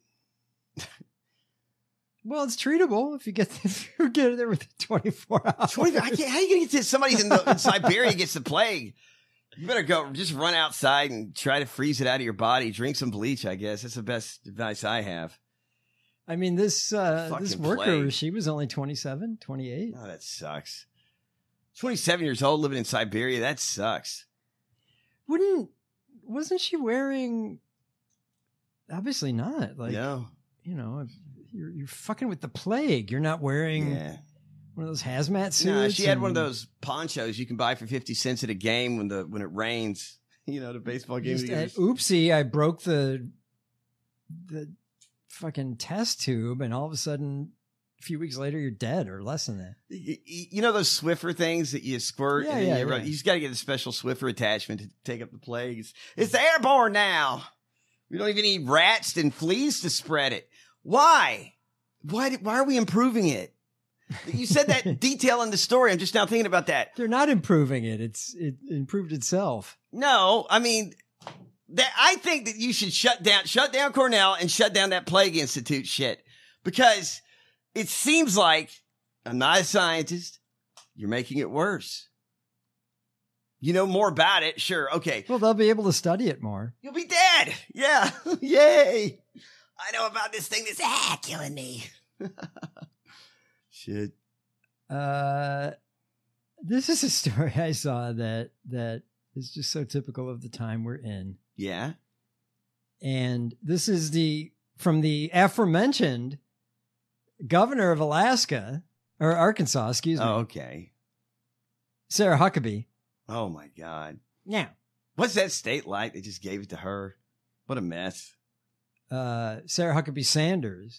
Well, it's treatable if you get it there within 24 hours. How are you going to get to somebody in Siberia gets the plague? You better go just run outside and try to freeze it out of your body. Drink some bleach, I guess. That's the best advice I have. I mean, this worker, plague. she was only 27, 28. Oh, that sucks. 27 years old living in Siberia. That sucks. Wasn't she wearing? Obviously not. Like, No. you know, you're fucking with the plague. You're not wearing one of those hazmat suits. No, she had one of those ponchos you can buy for 50 cents at a game when it rains. You know, the baseball game. Oopsie, I broke the fucking test tube, and all of a sudden, a few weeks later, you're dead or less than that. You know those Swiffer things that you squirt? Yeah, and then yeah. You just got to get a special Swiffer attachment to take up the plague. It's airborne now. We don't even need rats and fleas to spread it. Why? Why are we improving it? You said that detail in the story. I'm just now thinking about that. They're not improving it. It improved itself. No, I mean, I think that you should shut down Cornell and shut down that Plague Institute shit, because it seems like, I'm not a scientist, you're making it worse. You know more about it. Sure. Okay. Well, they'll be able to study it more. You'll be dead. Yeah. Yay. I know about this thing that's killing me. Shit. This is a story I saw that is just so typical of the time we're in. Yeah. And this is from the aforementioned governor of Alaska, or Arkansas, excuse me. Oh, okay. Sarah Huckabee. Oh my God. Now, what's that state like? They just gave it to her. What a mess. Sarah Huckabee Sanders.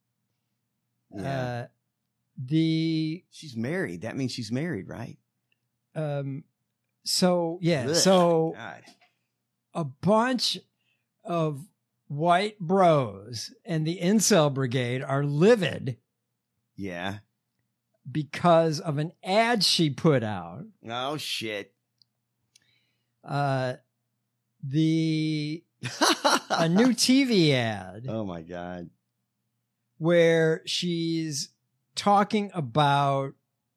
Yeah. She's married. That means she's married, right? So yeah. Ugh, so God. A bunch of white bros and the incel brigade are livid. Yeah. Because of an ad she put out. Oh shit. A new TV ad. Oh my God. Where she's talking about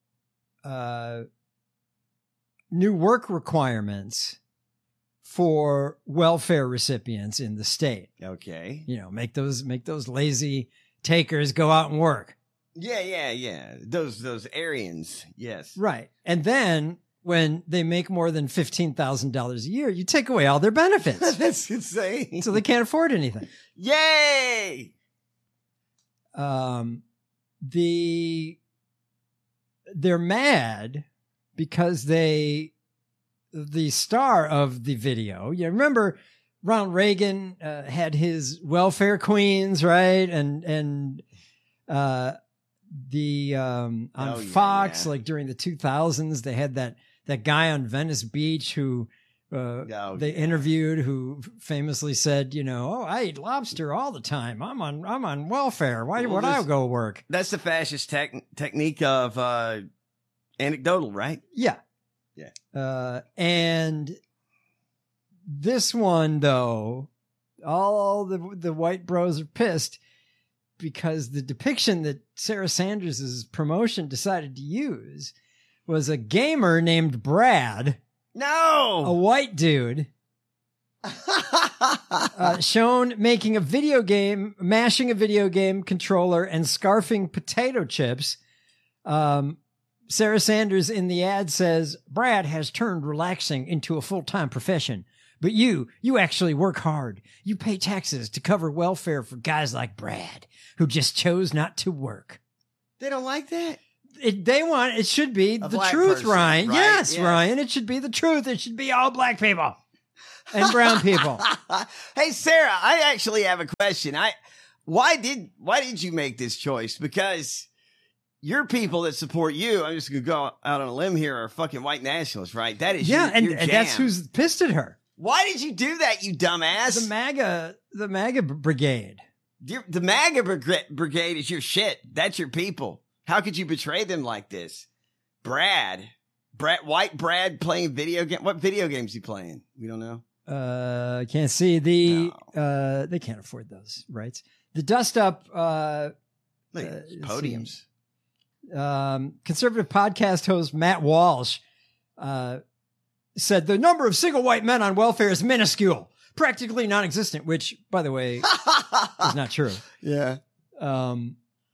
new work requirements for welfare recipients in the state. Okay. You know, make those lazy takers go out and work. Yeah. Those Aryans. Yes. Right. And then when they make more than $15,000 a year, you take away all their benefits. That's insane. So they can't afford anything. Yay! They're mad because the star of the video, you remember Ronald Reagan had his welfare queens, right? And on Fox, like during the 2000s, they had that guy on Venice Beach who they interviewed, who famously said, you know, oh, I eat lobster all the time. I'm on welfare. Why would I go work? That's the fascist technique of anecdotal, right? Yeah. And this one, though, all the white bros are pissed because the depiction that Sarah Sanders' promotion decided to use was a gamer named Brad. No! A white dude. Shown making a video game, mashing a video game controller and scarfing potato chips. Sarah Sanders in the ad says, Brad has turned relaxing into a full-time profession. But you actually work hard. You pay taxes to cover welfare for guys like Brad, who just chose not to work. They don't like that? It should be the truth, person, Ryan. right? Yes, Ryan, it should be the truth. It should be all black people and brown people. Hey, Sarah, I actually have a question. Why did you make this choice? Because your people that support you, I'm just going to go out on a limb here, are fucking white nationalists, right? That is your and jam. that's who's pissed at her. Why did you do that, you dumbass? The MAGA brigade. The MAGA brigade is your shit. That's your people. How could you betray them like this? White Brad playing video game. What video games he playing? We don't know. Can't see they can't afford those rights. The dust up podiums. Conservative podcast host Matt Walsh said the number of single white men on welfare is minuscule, practically non-existent, which, by the way, is not true. Yeah. Why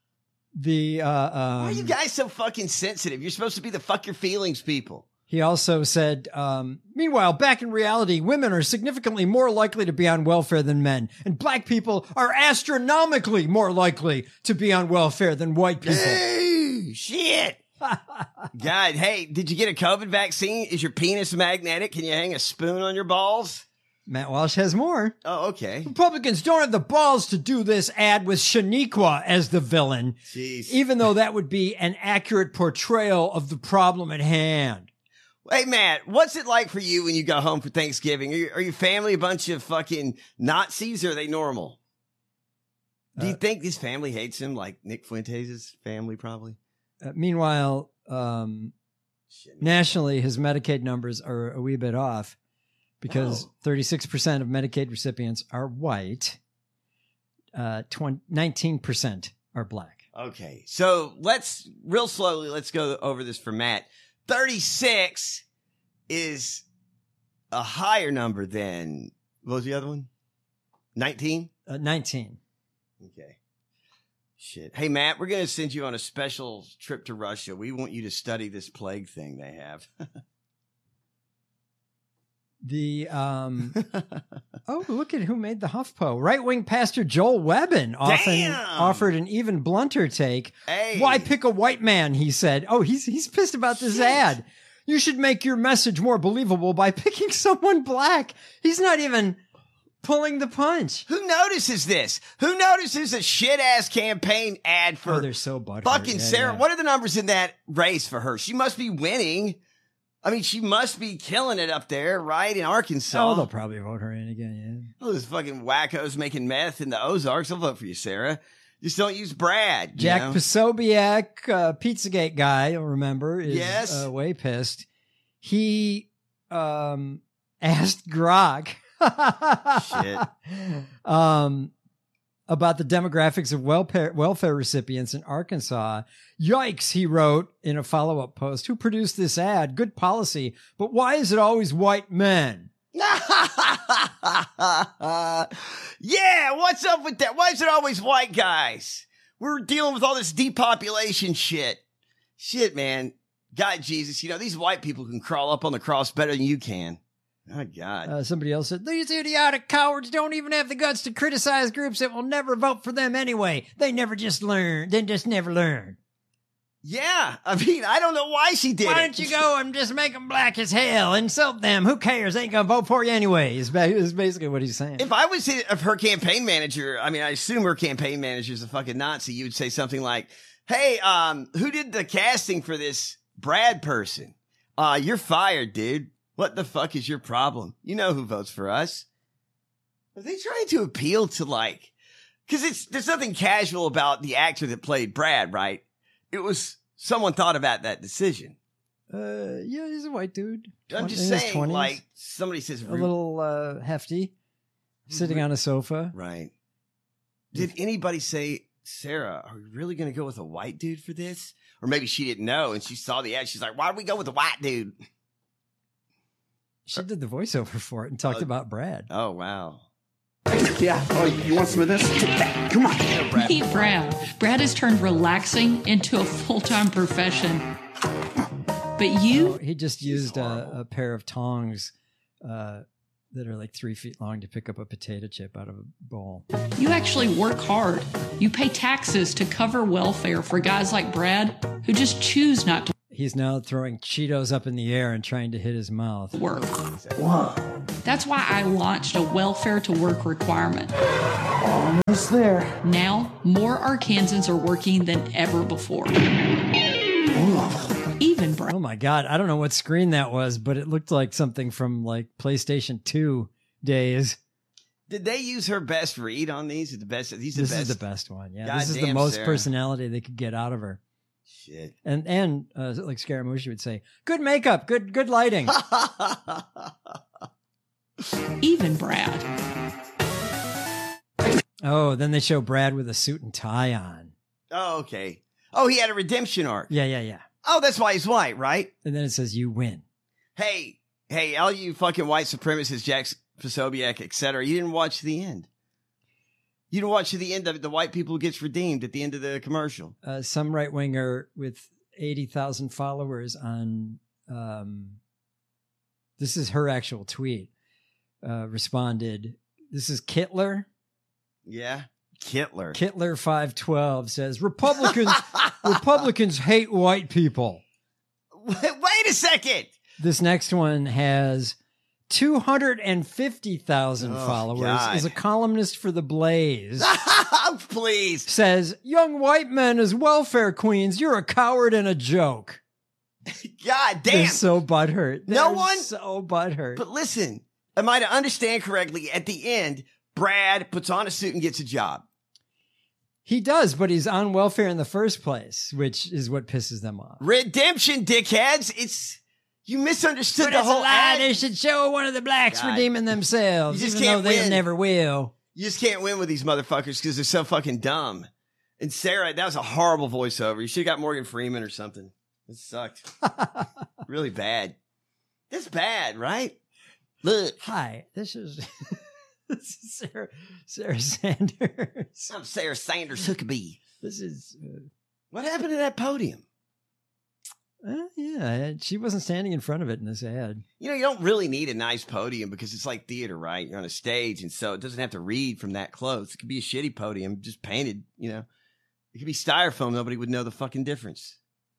are you guys so fucking sensitive? You're supposed to be the fuck your feelings people. He also said, meanwhile, back in reality, women are significantly more likely to be on welfare than men, and black people are astronomically more likely to be on welfare than white people. Hey, shit. God, hey, did you get a COVID vaccine? Is your penis magnetic? Can you hang a spoon on your balls? Matt Walsh has more. Oh, okay. Republicans don't have the balls to do this ad with Shaniqua as the villain, Jeez. even though that would be an accurate portrayal of the problem at hand. Hey, Matt, what's it like for you when you go home for Thanksgiving? Are your family a bunch of fucking Nazis, or are they normal? Do you think his family hates him like Nick Fuentes' family probably? Meanwhile, nationally, his Medicaid numbers are a wee bit off because 36% of Medicaid recipients are white, 19% are black. Okay, so let's go over this for Matt. 36 is a higher number than, what was the other one? 19? 19. Okay. Shit. Hey, Matt, we're going to send you on a special trip to Russia. We want you to study this plague thing they have. Oh, look at who made the HuffPo. Right-wing pastor Joel Webbin offered an even blunter take. Hey. Why pick a white man, he said. Oh, he's pissed about this ad. You should make your message more believable by picking someone black. He's not even pulling the punch. Who notices this? Who notices a shit-ass campaign ad for they're so butthurt. fucking Sarah? Yeah. What are the numbers in that race for her? She must be winning. I mean, she must be killing it up there, right? In Arkansas. Oh, they'll probably vote her in again, All those fucking wackos making meth in the Ozarks. I'll vote for you, Sarah. Just don't use Brad. Jack Posobiec, Pizzagate guy, you'll remember, is way pissed. He asked Grok about the demographics of welfare recipients in Arkansas. Yikes, he wrote in a follow-up post. Who produced this ad? Good policy, but why is it always white men? Yeah, what's up with that? Why is it always white guys? We're dealing with all this depopulation shit. Shit, man. God, Jesus, these white people can crawl up on the cross better than you can. Oh, God. Somebody else said, these idiotic cowards don't even have the guts to criticize groups that will never vote for them anyway. They just never learn. Yeah, I mean, I don't know why she did it. Why don't you go and just make them black as hell? Insult them. Who cares? They ain't gonna vote for you anyway, is basically what he's saying. If I was her campaign manager, I mean, I assume her campaign manager is a fucking Nazi, you would say something like, hey, who did the casting for this Brad person? You're fired, dude. What the fuck is your problem? You know who votes for us. Are they trying to appeal to because there's nothing casual about the actor that played Brad, right? It was someone thought about that decision. Yeah, he's a white dude. I'm just saying, somebody says a little hefty, sitting on a sofa. Right. Did anybody say, Sarah, are we really going to go with a white dude for this? Or maybe she didn't know and she saw the ad. She's like, why don't we go with a white dude? She did the voiceover for it and talked about Brad. Oh, wow. Yeah. Oh, you want some of this? Come on. Meet Brad. Brad has turned relaxing into a full-time profession. But you, he just used a pair of tongs that are like 3 feet long to pick up a potato chip out of a bowl. you actually work hard. You pay taxes to cover welfare for guys like Brad who just choose not to He's now throwing Cheetos up in the air and trying to hit his mouth. work. That's why I launched a welfare to work requirement. Almost there. Now, more Arkansans are working than ever before. Even Brad. Oh my God. I don't know what screen that was, but it looked like something from like PlayStation 2 days. Did they use her best read on these? The best. These are This the best. is the best one. Yeah. God This is the damn, most Sarah. personality they could get out of her. Shit. And like Scaramucci would say, good makeup, good lighting. Even Brad. Oh, then they show Brad with a suit and tie on. Oh, okay. Oh, he had a redemption arc. Yeah. Oh, that's why he's white, right? And then it says you win. Hey, all you fucking white supremacists, Jack Posobiec, etc. You didn't watch the end. You didn't watch the end of it. The white people who gets redeemed at the end of the commercial. Some right winger with 80,000 followers on. This is her actual tweet. Responded. This is Kittler. Yeah, Kittler. Kittler 512 says Republicans hate white people. Wait a second. This next one has 250,000 followers. God. Is a columnist for The Blaze. Please. Says, young white men as welfare queens, you're a coward and a joke. God They're damn. so butthurt. No They're one- so butthurt. But listen, am I to understand correctly? At the end, Brad puts on a suit and gets a job. He does, but he's on welfare in the first place, which is what pisses them off. Redemption, dickheads. You misunderstood But the it's whole a lie. ad. They should show one of the blacks God. redeeming themselves, You just even though can't they win. never will. You just can't win with these motherfuckers because they're so fucking dumb. And Sarah, that was a horrible voiceover. You should have got Morgan Freeman or something. It sucked. Really bad. That's bad, right? Look. Hi, this is Sarah Sanders. I'm Sarah Sanders Huckabee. This is What happened to that podium? yeah. She wasn't standing in front of it in this ad. You know, you don't really need a nice podium because it's like theater, right? You're on a stage, and so it doesn't have to read from that close. It could be a shitty podium, just painted, you know. It could be styrofoam. Nobody would know the fucking difference.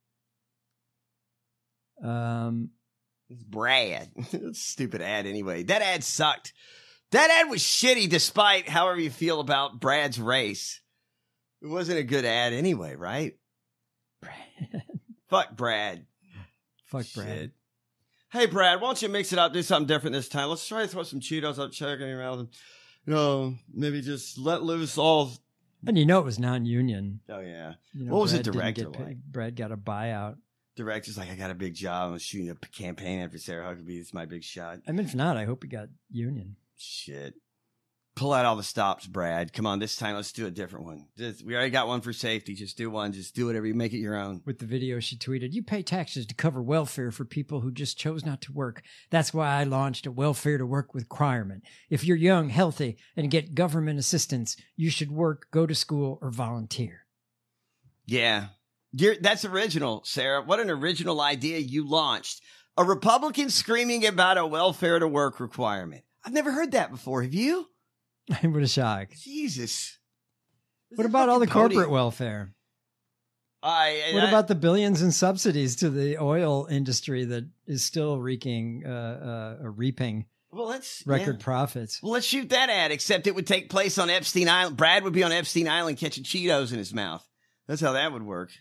It's Brad. Stupid ad anyway. That ad sucked. That ad was shitty despite however you feel about Brad's race. It wasn't a good ad anyway, right? Fuck Brad. Fuck Brad. Shit. Hey, Brad, why don't you mix it up, do something different this time? Let's try to throw some Cheetos up, check in your mouth, and, you know, maybe just let loose all. And you know it was non-union. Oh, yeah. You know, What was the Brad didn't director get paid. like? Brad got a buyout. Director's like, I got a big job. I'm shooting a campaign after Sarah Huckabee. It's my big shot. I mean, if not, I hope he got union. Shit. Pull out all the stops, Brad. Come on, this time let's do a different one. We already got one for safety. Just do one. Just do whatever you make it your own. With the video she tweeted, you pay taxes to cover welfare for people who just chose not to work. That's why I launched a welfare to work requirement. If you're young, healthy, and get government assistance, you should work, go to school, or volunteer. Yeah. That's original, Sarah. What an original idea you launched. A Republican screaming about a welfare to work requirement. I've never heard that before. Have you? What a shock. Jesus. What about all the corporate welfare? What about the billions in subsidies to the oil industry that is still reaping record profits? Well, let's shoot that ad, except it would take place on Epstein Island. Brad would be on Epstein Island catching Cheetos in his mouth. That's how that would work.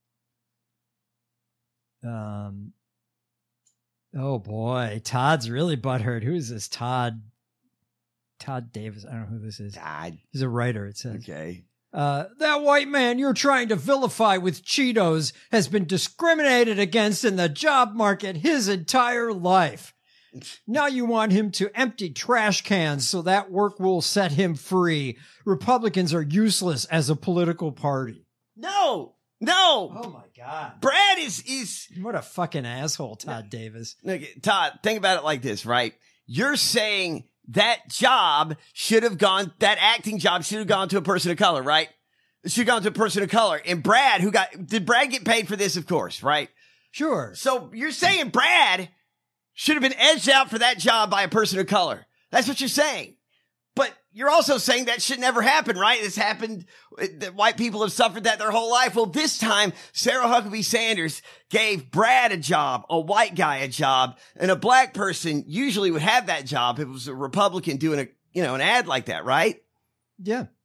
Oh boy, Todd's really butthurt. Who is this? Todd Davis. I don't know who this is. Todd. He's a writer, it says. Okay. That white man you're trying to vilify with Cheetos has been discriminated against in the job market his entire life. Now you want him to empty trash cans so that work will set him free. Republicans are useless as a political party. No. Oh my God. Brad is what a fucking asshole, Todd Davis. Look, Todd, think about it like this, right? You're saying that job should have gone, that acting job should have gone to a person of color, right? It should have gone to a person of color. And Brad, did Brad get paid for this? Of course, right? Sure. So you're saying Brad should have been edged out for that job by a person of color. That's what you're saying. But you're also saying that should never happen, right? It's happened. That white people have suffered that their whole life. Well, this time, Sarah Huckabee Sanders gave Brad a job, a white guy a job, and a black person usually would have that job if it was a Republican doing an ad like that, right? Yeah.